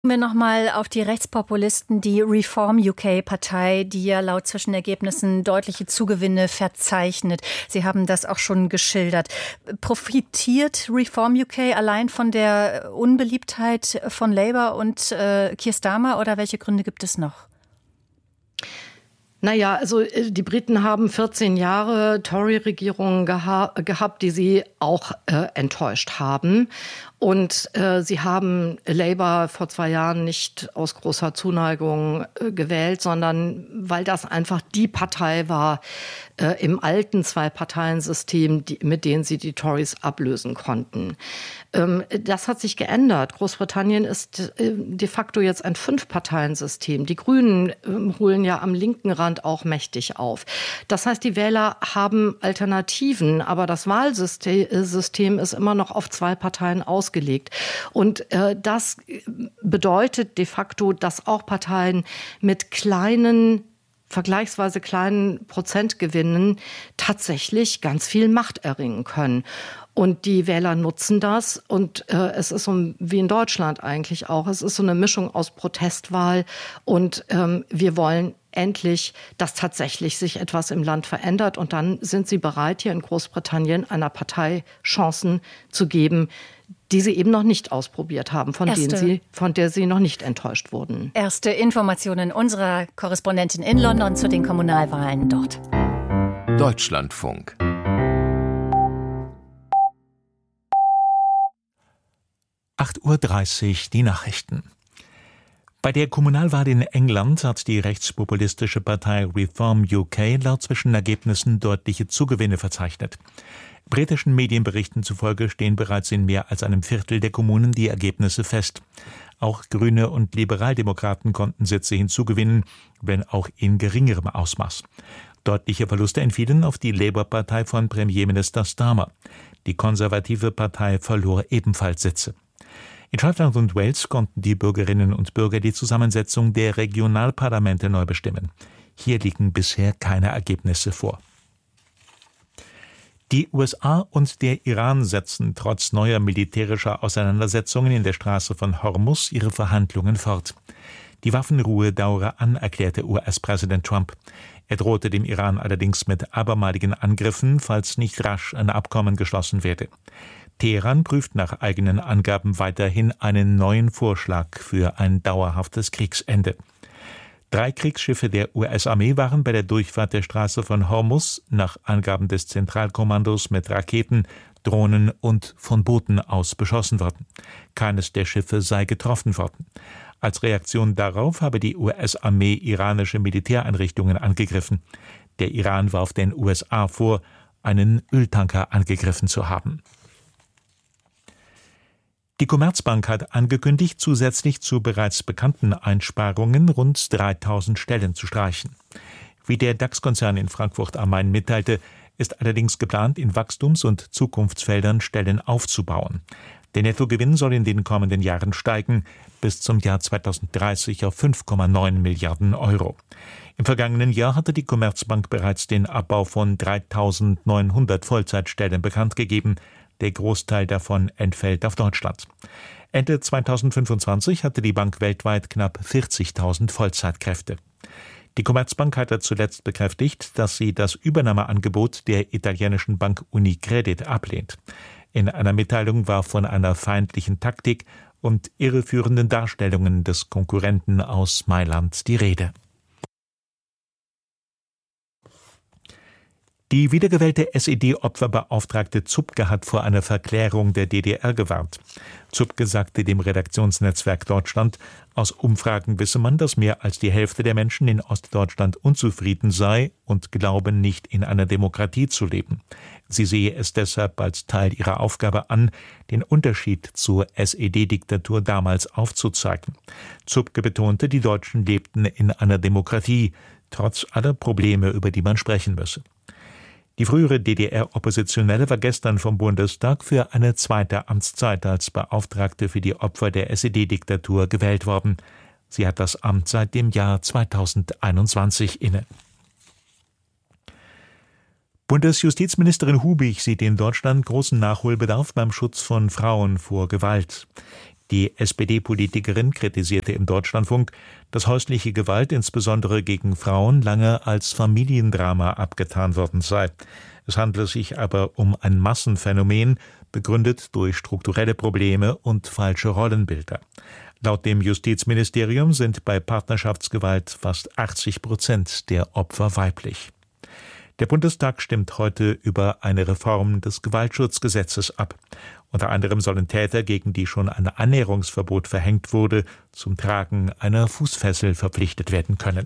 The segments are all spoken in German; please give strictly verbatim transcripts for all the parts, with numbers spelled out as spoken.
Wir nochmal auf die Rechtspopulisten, die Reform U K-Partei, die ja laut Zwischenergebnissen deutliche Zugewinne verzeichnet. Sie haben das auch schon geschildert. Profitiert Reform U K allein von der Unbeliebtheit von Labour und äh, Keir Starmer oder welche Gründe gibt es noch? Naja, also die Briten haben vierzehn Jahre Tory-Regierungen geha- gehabt, die sie auch äh, enttäuscht haben. Und äh, sie haben Labour vor zwei Jahren nicht aus großer Zuneigung äh, gewählt, sondern weil das einfach die Partei war äh, im alten Zwei-Parteien-System, die, mit denen sie die Tories ablösen konnten. Ähm, das hat sich geändert. Großbritannien ist äh, de facto jetzt ein Fünf-Parteien-System. Die Grünen äh, holen ja am linken Rand auch mächtig auf. Das heißt, die Wähler haben Alternativen, aber das Wahlsystem System ist immer noch auf zwei Parteien ausgelegt. Und äh, das bedeutet de facto, dass auch Parteien mit kleinen, vergleichsweise kleinen Prozentgewinnen tatsächlich ganz viel Macht erringen können. Und die Wähler nutzen das. Und äh, es ist so wie in Deutschland eigentlich auch. Es ist so eine Mischung aus Protestwahl und ähm, wir wollen endlich, dass tatsächlich sich etwas im Land verändert. Und dann sind sie bereit, hier in Großbritannien einer Partei Chancen zu geben, die sie eben noch nicht ausprobiert haben, von, denen sie, von der sie noch nicht enttäuscht wurden. Erste Informationen unserer Korrespondentin in London zu den Kommunalwahlen dort. Deutschlandfunk. acht Uhr dreißig, die Nachrichten. Bei der Kommunalwahl in England hat die rechtspopulistische Partei Reform U K laut Zwischenergebnissen deutliche Zugewinne verzeichnet. Britischen Medienberichten zufolge stehen bereits in mehr als einem Viertel der Kommunen die Ergebnisse fest. Auch Grüne und Liberaldemokraten konnten Sitze hinzugewinnen, wenn auch in geringerem Ausmaß. Deutliche Verluste entfielen auf die Labour-Partei von Premierminister Starmer. Die konservative Partei verlor ebenfalls Sitze. In Schottland und Wales konnten die Bürgerinnen und Bürger die Zusammensetzung der Regionalparlamente neu bestimmen. Hier liegen bisher keine Ergebnisse vor. Die U S A und der Iran setzen trotz neuer militärischer Auseinandersetzungen in der Straße von Hormuz ihre Verhandlungen fort. Die Waffenruhe dauere an, erklärte U S-Präsident Trump. Er drohte dem Iran allerdings mit abermaligen Angriffen, falls nicht rasch ein Abkommen geschlossen werde. Teheran prüft nach eigenen Angaben weiterhin einen neuen Vorschlag für ein dauerhaftes Kriegsende. Drei Kriegsschiffe der U S-Armee waren bei der Durchfahrt der Straße von Hormuz nach Angaben des Zentralkommandos mit Raketen, Drohnen und von Booten aus beschossen worden. Keines der Schiffe sei getroffen worden. Als Reaktion darauf habe die U S-Armee iranische Militäreinrichtungen angegriffen. Der Iran warf den U S A vor, einen Öltanker angegriffen zu haben. Die Commerzbank hat angekündigt, zusätzlich zu bereits bekannten Einsparungen rund dreitausend Stellen zu streichen. Wie der DAX-Konzern in Frankfurt am Main mitteilte, ist allerdings geplant, in Wachstums- und Zukunftsfeldern Stellen aufzubauen. Der Nettogewinn soll in den kommenden Jahren steigen, bis zum Jahr zweitausenddreißig auf fünf Komma neun Milliarden Euro. Im vergangenen Jahr hatte die Commerzbank bereits den Abbau von dreitausendneunhundert Vollzeitstellen bekannt gegeben. Der Großteil davon entfällt auf Deutschland. Ende zweitausendfünfundzwanzig hatte die Bank weltweit knapp vierzigtausend Vollzeitkräfte. Die Commerzbank hatte zuletzt bekräftigt, dass sie das Übernahmeangebot der italienischen Bank Unicredit ablehnt. In einer Mitteilung war von einer feindlichen Taktik und irreführenden Darstellungen des Konkurrenten aus Mailand die Rede. Die wiedergewählte S E D-Opferbeauftragte Zupke hat vor einer Verklärung der D D R gewarnt. Zupke sagte dem Redaktionsnetzwerk Deutschland, aus Umfragen wisse man, dass mehr als die Hälfte der Menschen in Ostdeutschland unzufrieden sei und glauben, nicht in einer Demokratie zu leben. Sie sehe es deshalb als Teil ihrer Aufgabe an, den Unterschied zur S E D-Diktatur damals aufzuzeigen. Zupke betonte, die Deutschen lebten in einer Demokratie, trotz aller Probleme, über die man sprechen müsse. Die frühere D D R-Oppositionelle war gestern vom Bundestag für eine zweite Amtszeit als Beauftragte für die Opfer der S E D-Diktatur gewählt worden. Sie hat das Amt seit dem Jahr zweitausendeinundzwanzig inne. Bundesjustizministerin Hubig sieht in Deutschland großen Nachholbedarf beim Schutz von Frauen vor Gewalt. Die S P D-Politikerin kritisierte im Deutschlandfunk, dass häusliche Gewalt insbesondere gegen Frauen lange als Familiendrama abgetan worden sei. Es handle sich aber um ein Massenphänomen, begründet durch strukturelle Probleme und falsche Rollenbilder. Laut dem Justizministerium sind bei Partnerschaftsgewalt fast achtzig Prozent der Opfer weiblich. Der Bundestag stimmt heute über eine Reform des Gewaltschutzgesetzes ab. Unter anderem sollen Täter, gegen die schon ein Annäherungsverbot verhängt wurde, zum Tragen einer Fußfessel verpflichtet werden können.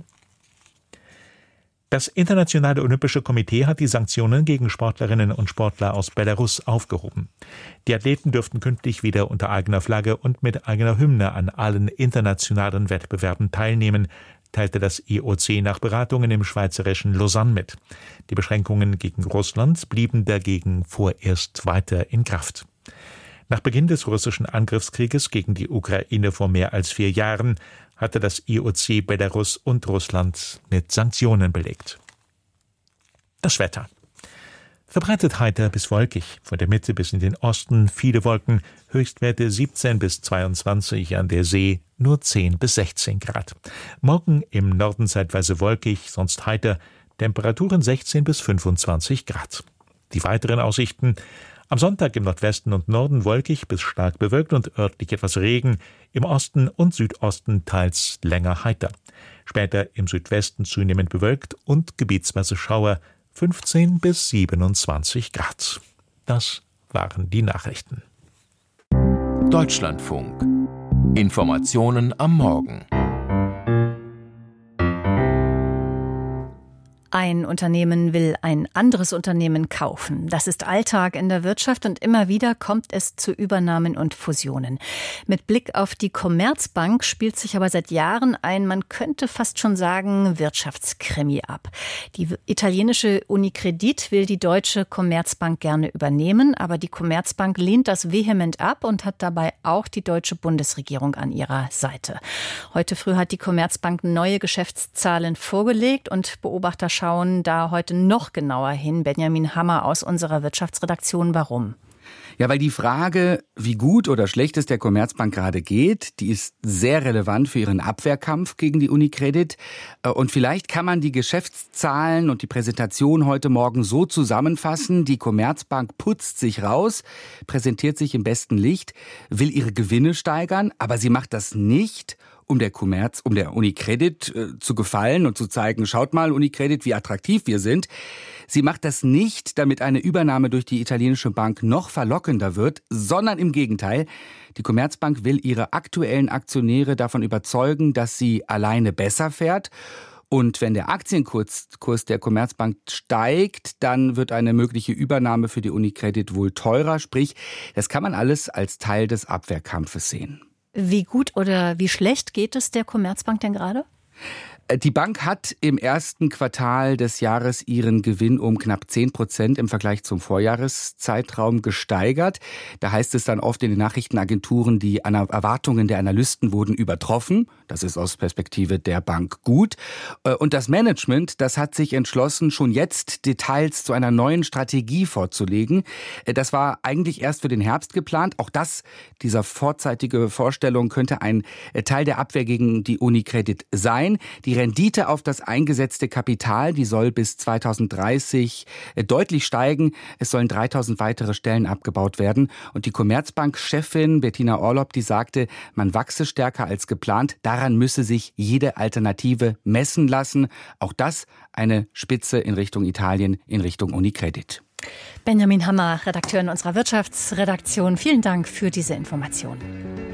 Das Internationale Olympische Komitee hat die Sanktionen gegen Sportlerinnen und Sportler aus Belarus aufgehoben. Die Athleten dürften künftig wieder unter eigener Flagge und mit eigener Hymne an allen internationalen Wettbewerben teilnehmen, teilte das I O C nach Beratungen im schweizerischen Lausanne mit. Die Beschränkungen gegen Russland blieben dagegen vorerst weiter in Kraft. Nach Beginn des russischen Angriffskrieges gegen die Ukraine vor mehr als vier Jahren hatte das I O C Belarus und Russland mit Sanktionen belegt. Das Wetter. Verbreitet heiter bis wolkig, von der Mitte bis in den Osten viele Wolken, Höchstwerte siebzehn bis zweiundzwanzig, an der See nur zehn bis sechzehn Grad. Morgen im Norden zeitweise wolkig, sonst heiter, Temperaturen sechzehn bis fünfundzwanzig Grad. Die weiteren Aussichten: am Sonntag im Nordwesten und Norden wolkig bis stark bewölkt und örtlich etwas Regen, im Osten und Südosten teils länger heiter. Später im Südwesten zunehmend bewölkt und gebietsweise Schauer, fünfzehn bis siebenundzwanzig Grad. Das waren die Nachrichten. Deutschlandfunk. Informationen am Morgen. Ein Unternehmen will ein anderes Unternehmen kaufen. Das ist Alltag in der Wirtschaft und immer wieder kommt es zu Übernahmen und Fusionen. Mit Blick auf die Commerzbank spielt sich aber seit Jahren ein, man könnte fast schon sagen, Wirtschaftskrimi ab. Die italienische Unicredit will die deutsche Commerzbank gerne übernehmen, aber die Commerzbank lehnt das vehement ab und hat dabei auch die deutsche Bundesregierung an ihrer Seite. Heute früh hat die Commerzbank neue Geschäftszahlen vorgelegt und Beobachter schauen da heute noch genauer hin. Benjamin Hammer aus unserer Wirtschaftsredaktion. Warum? Ja, weil die Frage, wie gut oder schlecht es der Commerzbank gerade geht, die ist sehr relevant für ihren Abwehrkampf gegen die Unicredit. Und vielleicht kann man die Geschäftszahlen und die Präsentation heute Morgen so zusammenfassen: Die Commerzbank putzt sich raus, präsentiert sich im besten Licht, will ihre Gewinne steigern, aber sie macht das nicht, um der Commerz, um der Unicredit äh, zu gefallen und zu zeigen, schaut mal, Unicredit, wie attraktiv wir sind. Sie macht das nicht, damit eine Übernahme durch die italienische Bank noch verlockender wird, sondern im Gegenteil. Die Commerzbank will ihre aktuellen Aktionäre davon überzeugen, dass sie alleine besser fährt. Und wenn der Aktienkurs Kurs der Commerzbank steigt, dann wird eine mögliche Übernahme für die Unicredit wohl teurer. Sprich, das kann man alles als Teil des Abwehrkampfes sehen. Wie gut oder wie schlecht geht es der Commerzbank denn gerade? Die Bank hat im ersten Quartal des Jahres ihren Gewinn um knapp zehn Prozent im Vergleich zum Vorjahreszeitraum gesteigert. Da heißt es dann oft in den Nachrichtenagenturen, die Erwartungen der Analysten wurden übertroffen. Das ist aus Perspektive der Bank gut. Und das Management, das hat sich entschlossen, schon jetzt Details zu einer neuen Strategie vorzulegen. Das war eigentlich erst für den Herbst geplant. Auch das, dieser vorzeitige Vorstellung, könnte ein Teil der Abwehr gegen die Unicredit sein. Die Rendite auf das eingesetzte Kapital, die soll bis zweitausenddreißig deutlich steigen. Es sollen dreitausend weitere Stellen abgebaut werden. Und die Commerzbank-Chefin Bettina Orlopp, die sagte, man wachse stärker als geplant. Daran müsse sich jede Alternative messen lassen. Auch das eine Spitze in Richtung Italien, in Richtung Unicredit. Benjamin Hammer, Redakteur in unserer Wirtschaftsredaktion. Vielen Dank für diese Information.